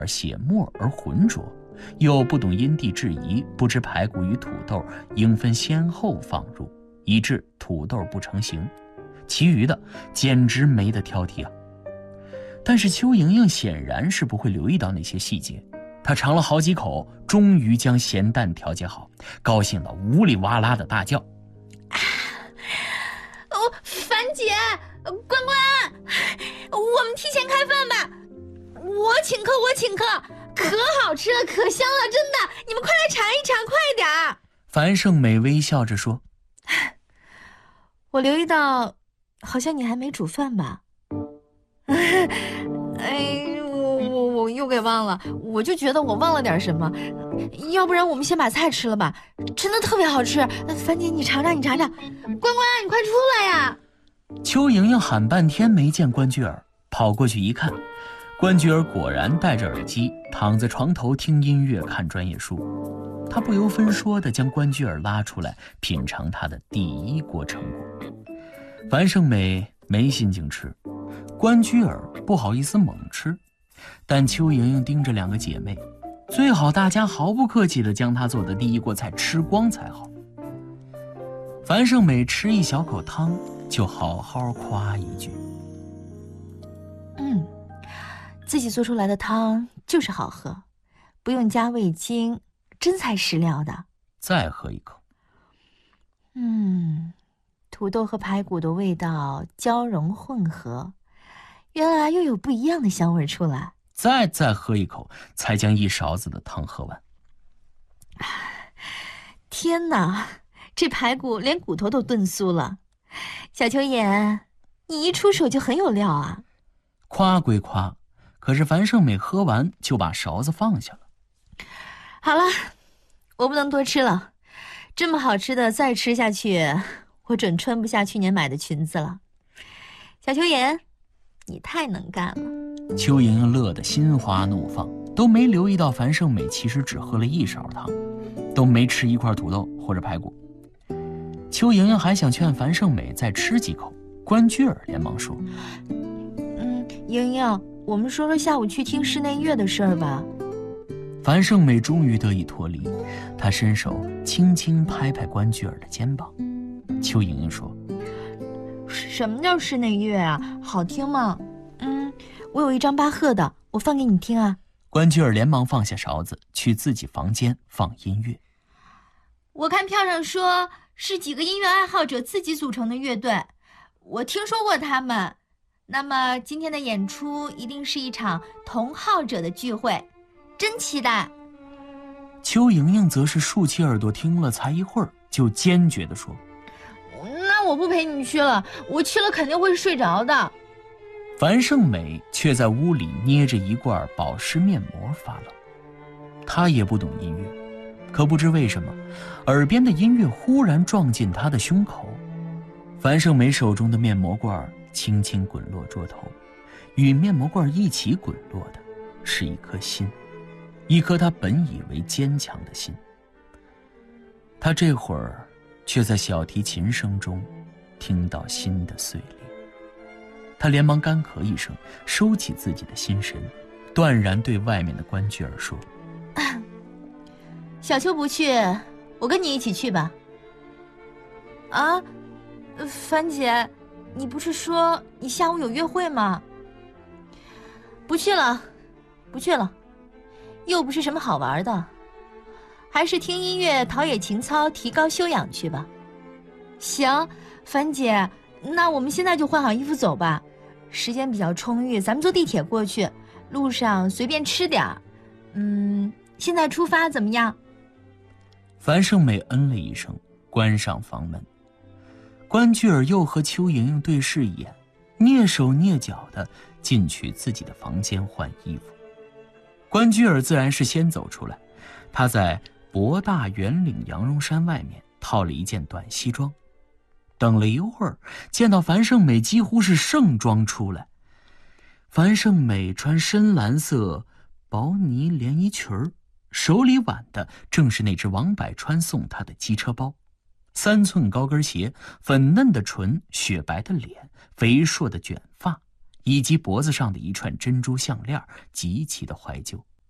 血沫而浑浊，又不懂因地制宜，不知排骨与土豆应分先后放入，以致土豆不成形。其余的简直没得挑剔啊！但是邱莹莹显然是不会留意到那些细节，她尝了好几口，终于将咸淡调节好，高兴得呜里哇啦的大叫：“ 樊姐，关关，我们提前开饭吧！我请客，可好吃了，可香了，真的！你们快来尝一尝，快点儿！” 樊胜美微笑着说：“ 我留意到，好像你还没煮饭吧？”我又给忘了，我就觉得我忘了点什么。要不然我们先把菜吃了吧，真的特别好吃。樊姐，你尝尝，关关，你快出来呀！ 邱莹莹喊半天没见关雎尔，跑过去一看，关雎尔果然戴着耳机，躺在床头听音乐看专业书。她不由分说地将关雎尔拉出来品尝他的第一锅成果。樊胜美没心情吃，关雎尔不好意思猛吃，但邱莹莹盯着两个姐妹，最好大家毫不客气地将她做的第一锅菜吃光才好。樊胜美吃一小口汤，就好好夸一句：“ 自己做出来的汤就是好喝，不用加味精，真材实料的。” 再喝一口。 土豆和排骨的味道交融混合，原来又有不一样的香味出来。 再喝一口，才将一勺子的汤喝完。 天哪，这排骨连骨头都炖酥了。小秋妍，你一出手就很有料啊。 夸归夸，可是樊胜美喝完就把勺子放下了。 好了，我不能多吃了，这么好吃的再吃下去，我准穿不下去年买的裙子了。小秋妍，你太能干了。 邱莹莹乐得心花怒放，都没留意到樊胜美其实只喝了一勺汤，都没吃一块土豆或者排骨。邱莹莹还想劝樊胜美再吃几口，关雎尔连忙说：“ 莹莹，我们说说下午去听室内乐的事儿吧。” 樊胜美终于得以脱离，她伸手轻轻拍拍关雎尔的肩膀。邱莹莹说：“ 什么叫室内乐啊？好听吗？我有一张巴赫的，我放给你听啊。” 关雎尔连忙放下勺子，去自己房间放音乐。 我看票上说是几个音乐爱好者自己组成的乐队，我听说过他们。那么今天的演出一定是一场同好者的聚会，真期待。 邱莹莹则是竖起耳朵听了才一会儿，就坚决地说：“ 那我不陪你去了，我去了肯定会睡着的。” 樊胜美却在屋里捏着一罐保湿面膜发冷。她也不懂音乐，可不知为什么，耳边的音乐忽然撞进她的胸口。樊胜美手中的面膜罐轻轻滚落桌头，与面膜罐一起滚落的是一颗心，一颗她本以为坚强的心。她这会儿却在小提琴声中听到心的碎裂。他连忙干咳一声，收起自己的心神，断然对外面的关雎尔说：“ 小秋不去，我跟你一起去吧。”啊，樊姐，你不是说你下午有约会吗？不去了，又不是什么好玩的，还是听音乐陶冶情操，提高修养去吧。行，樊姐，那我们现在就换好衣服走吧。时间比较充裕，咱们坐地铁过去，路上随便吃点儿。现在出发怎么样？ 樊胜美了一声，关上房门。关雎尔又和邱莹莹对视一眼，蹑手蹑脚地进去自己的房间换衣服。关雎尔自然是先走出来，他在博大圆领羊绒衫外面套了一件短西装。等了一会儿，见到樊胜美几乎是盛装出来。樊胜美穿深蓝色薄呢连衣裙儿，手里挽的正是那只王百川送她的机车包。3寸高跟鞋，粉嫩的唇，雪白的脸，肥硕的卷发，以及脖子上的一串珍珠项链，极其的怀旧。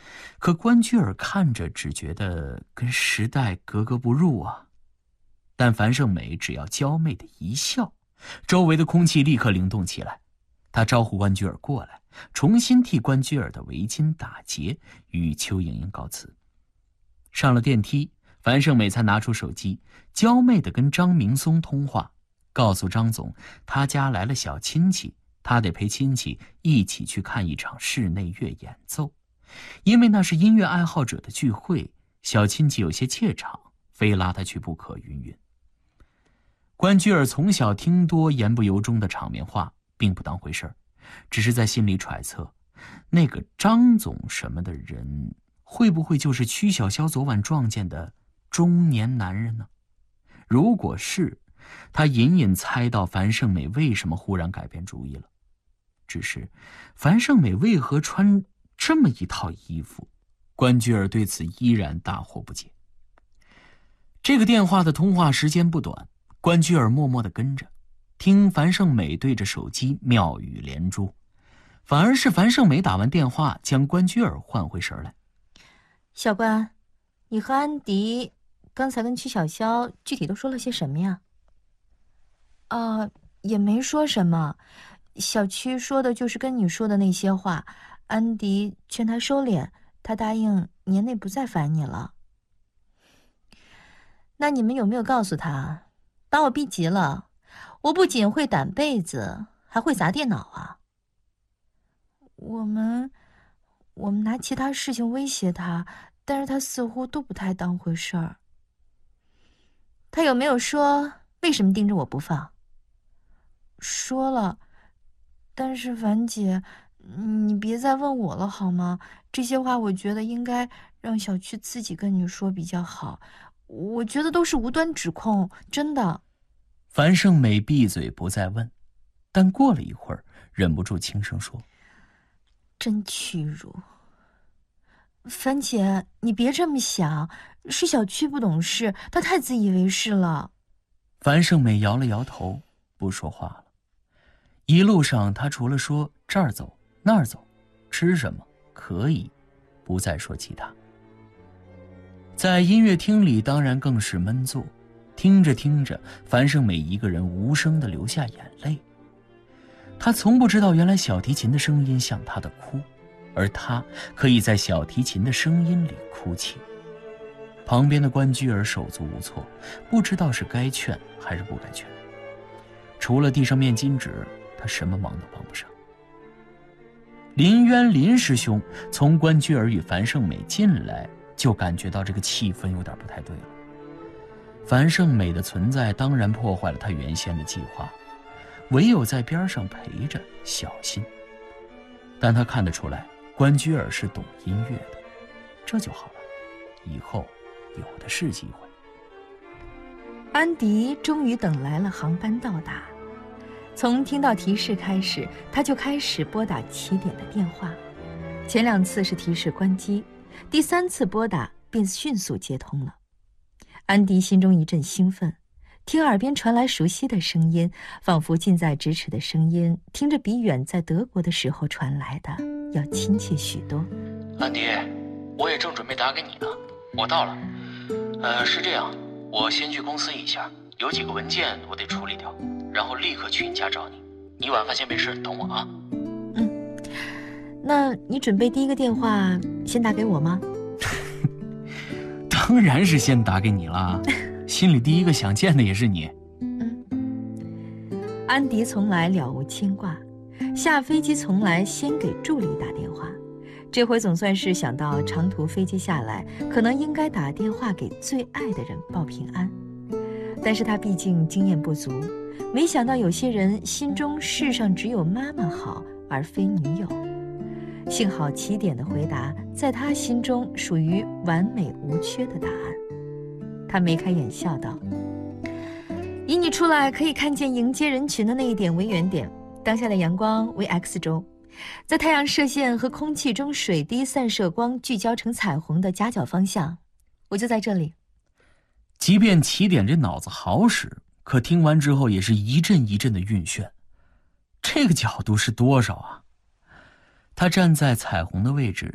可关雎尔看着只觉得跟时代格格不入啊。但樊胜美只要娇媚的一笑，周围的空气立刻灵动起来。他招呼关雎尔过来，重新替关雎尔的围巾打结，与邱莹莹告辞。上了电梯，樊胜美才拿出手机，娇媚地跟张明松通话，告诉张总他家来了小亲戚，他得陪亲戚一起去看一场室内乐演奏。因为那是音乐爱好者的聚会，小亲戚有些怯场，非拉他去不可。云云。关雎尔从小听多言不由衷的场面话，并不当回事儿，只是在心里揣测，那个张总什么的人，会不会就是曲小潇昨晚撞见的中年男人呢？如果是，他隐隐猜到樊胜美为什么忽然改变主意了。只是樊胜美为何穿这么一套衣服，关雎尔对此依然大惑不解。这个电话的通话时间不短，关雎尔默默地跟着，听樊胜美对着手机妙语连珠。反而是樊胜美打完电话，将关雎尔唤回神来。 小关，你和安迪刚才跟曲小潇具体都说了些什么呀？也没说什么，小曲说的就是跟你说的那些话，安迪劝他收敛，他答应年内不再烦你了。那你们有没有告诉他，把我逼急了，我不仅会掸被子，还会砸电脑啊？我们拿其他事情威胁他，但是他似乎都不太当回事儿。他有没有说为什么盯着我不放？说了，但是樊姐，你别再问我了好吗？这些话我觉得应该让小曲自己跟你说比较好。我觉得都是无端指控，真的。 樊胜美闭嘴不再问，但过了一会儿，忍不住轻声说：“ 真屈辱。樊姐，你别这么想，是小曲不懂事，她太自以为是了。” 樊胜美摇了摇头，不说话了。一路上，她除了说这儿走那儿走，吃什么可以，不再说其他。在音乐厅里，当然更是闷坐，听着听着，樊胜美一个人无声地流下眼泪。她从不知道，原来小提琴的声音像她的哭，而她可以在小提琴的声音里哭泣。旁边的关雎尔手足无措，不知道是该劝还是不该劝。除了递上面巾纸，他什么忙都帮不上。林渊林师兄从关雎尔与樊胜美进来，就感觉到这个气氛有点不太对了。樊胜美的存在当然破坏了他原先的计划，唯有在边上陪着小心。但他看得出来，关雎尔是懂音乐的，这就好了，以后有的是机会。 安迪终于等来了航班到达，从听到提示开始，他就开始拨打起点的电话。前2次是提示关机，第3次拨打便迅速接通了。安迪心中一阵兴奋，听耳边传来熟悉的声音，仿佛近在咫尺的声音，听着比远在德国的时候传来的要亲切许多。 安迪，我也正准备打给你呢，我到了。是这样，我先去公司一下，有几个文件我得处理掉，然后立刻去你家找你。你晚饭先别吃，等我啊。 那你准备第一个电话先打给我吗？ 当然是先打给你啦，心里第一个想见的也是你。 安迪从来了无牵挂，下飞机从来先给助理打电话，这回总算是想到长途飞机下来，可能应该打电话给最爱的人报平安。但是他毕竟经验不足，没想到有些人心中世上只有妈妈好，而非女友。幸好起点的回答在他心中属于完美无缺的答案。他眉开眼笑道：“以你出来可以看见迎接人群的那一点为原点，当下的阳光为 X 轴，在太阳射线和空气中水滴散射光聚焦成彩虹的夹角方向，我就在这里。” 即便起点这脑子好使，可听完之后也是一阵一阵的晕眩。这个角度是多少啊？他站在彩虹的位置，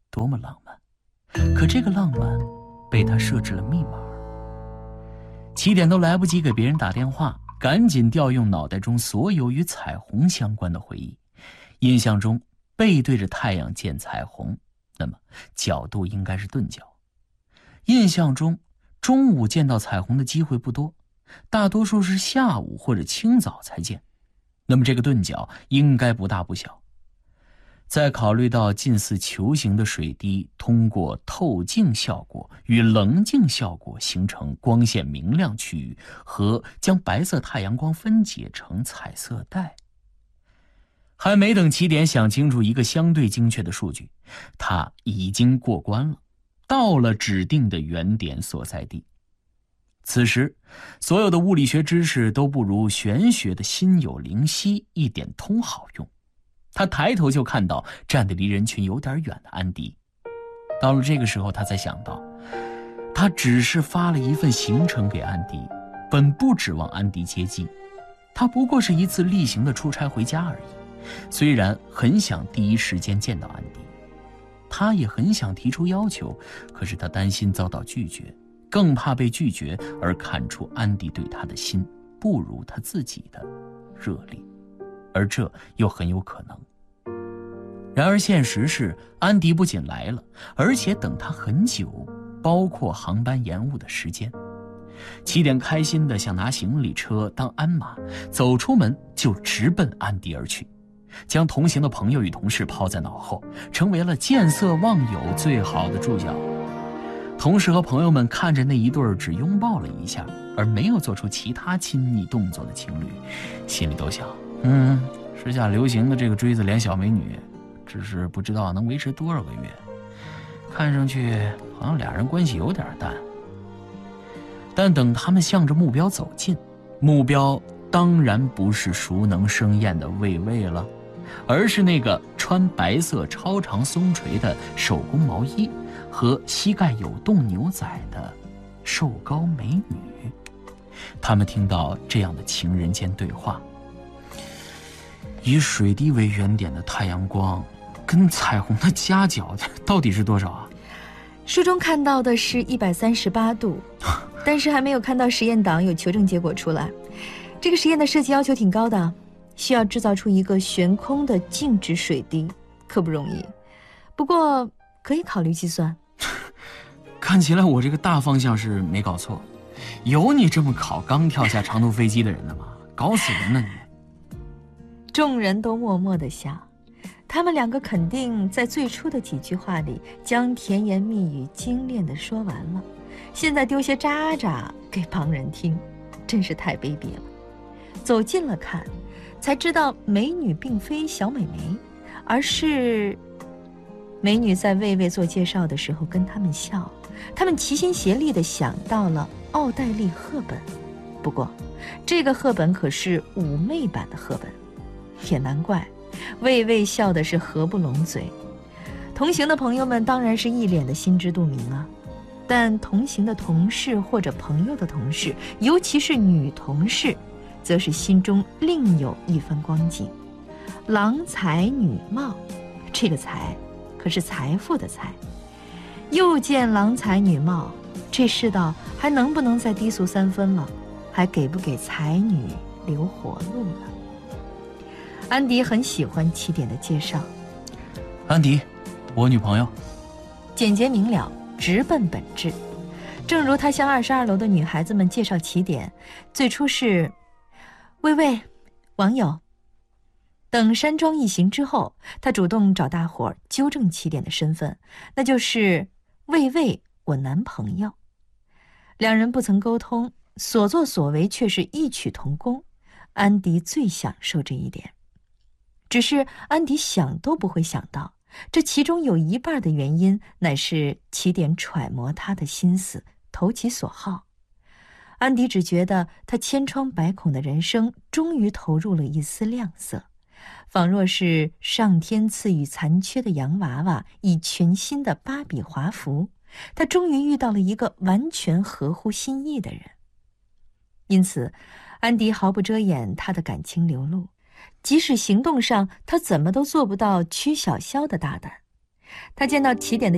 多么浪漫！可这个浪漫被他设置了密码。起点都来不及给别人打电话，赶紧调用脑袋中所有与彩虹相关的回忆。印象中背对着太阳见彩虹，那么角度应该是钝角。印象中中午见到彩虹的机会不多，大多数是下午或者清早才见，那么这个钝角应该不大不小。再考虑到近似球形的水滴通过透镜效果与棱镜效果形成光线明亮区域，和将白色太阳光分解成彩色带。还没等起点想清楚一个相对精确的数据，他已经过关了，到了指定的原点所在地。此时所有的物理学知识都不如玄学的心有灵犀一点通好用。他抬头就看到站得离人群有点远的安迪。到了这个时候，他才想到，他只是发了一份行程给安迪，本不指望安迪接机，他不过是一次例行的出差回家而已。虽然很想第一时间见到安迪，他也很想提出要求，可是他担心遭到拒绝，更怕被拒绝而看出安迪对他的心不如他自己的热烈，而这又很有可能。然而现实是，安迪不仅来了，而且等他很久，包括航班延误的时间。起点开心地想拿行李车当鞍马，走出门就直奔安迪而去，将同行的朋友与同事抛在脑后，成为了见色忘友最好的助教。同事和朋友们看着那一对只拥抱了一下而没有做出其他亲昵动作的情侣，心里都想，时下流行的这个锥子脸小美女，只是不知道能维持多少个月，看上去好像俩人关系有点淡。但等他们向着目标走近，目标当然不是熟能生厌的魏魏了，而是那个穿白色超长松垂的手工毛衣和膝盖有洞牛仔的瘦高美女。他们听到这样的情人间对话：以水滴为原点的太阳光跟彩虹的夹角到底是多少啊？ 书中看到的是138度，但是还没有看到实验档有求证结果出来。这个实验的设计要求挺高的，需要制造出一个悬空的静止水滴，可不容易。不过可以考虑计算。 看起来我这个大方向是没搞错，有你这么考刚跳下长途飞机的人的吗？搞死人了你！ 众人都默默地笑，他们两个肯定在最初的几句话里将甜言蜜语精炼地说完了，现在丢些渣渣给旁人听，真是太卑鄙了。走近了看，才知道美女并非小美眉，而是美女在魏魏做介绍的时候跟他们笑，他们齐心协力地想到了奥黛丽·赫本。不过这个赫本可是妩媚版的赫本，也难怪魏魏笑的是合不拢嘴。同行的朋友们当然是一脸的心知肚明啊，但同行的同事或者朋友的同事，尤其是女同事，则是心中另有一番光景。郎才女貌，这个才可是财富的财。又见郎才女貌，这世道还能不能再低俗3分了？还给不给才女留活路了？安迪很喜欢起点的介绍。 安迪，我女朋友。 简洁明了，直奔本质。正如他向22楼的女孩子们介绍起点，最初是魏魏，网友。等山庄一行之后，他主动找大伙儿纠正起点的身份，那就是魏魏，我男朋友。两人不曾沟通，所作所为却是异曲同工。安迪最享受这一点，只是安迪想都不会想到，这其中有一半的原因乃是起点揣摩他的心思，投其所好。安迪只觉得他千疮百孔的人生终于投入了一丝亮色，仿若是上天赐予残缺的洋娃娃以全新的芭比华服，他终于遇到了一个完全合乎心意的人。因此安迪毫不遮掩他的感情流露，即使行动上他怎么都做不到曲小潇的大胆， 他见到起点的